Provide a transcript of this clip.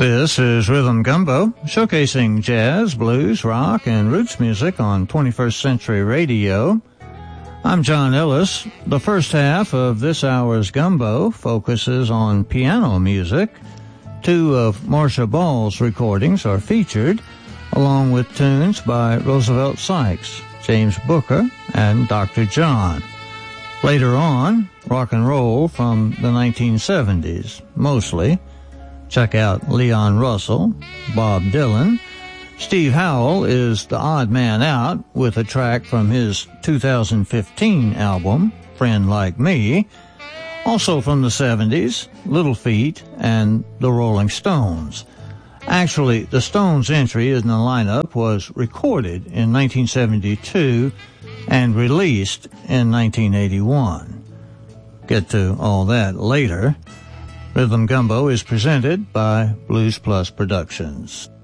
This is Rhythm Gumbo, showcasing jazz, blues, rock, and roots music on 21st Century Radio. I'm John Ellis. The first half of this hour's Gumbo focuses on piano music. Two of Marcia Ball's recordings are featured, along with tunes by Roosevelt Sykes, James Booker, and Dr. John. Later on, rock and roll from the 1970s, mostly. Check out Leon Russell, Bob Dylan. Steve Howell is the odd man out with a track from his 2015 album, Friend Like Me. Also from the 70s, Little Feat and the Rolling Stones. Actually, the Stones' entry in the lineup was recorded in 1972 and released in 1981. Get to all that later. Rhythm Gumbo is presented by Blues Plus Productions.